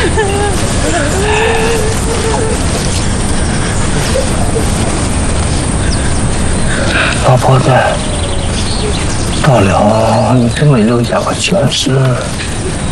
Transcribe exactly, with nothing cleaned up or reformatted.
老婆子，到了你这没留下个全尸。